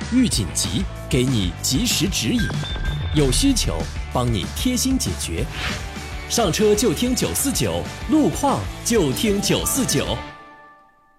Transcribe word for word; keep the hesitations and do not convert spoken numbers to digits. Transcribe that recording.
遇紧急给你及时指引，有需求帮你贴心解决。上车就听九四九，路况就听九四九。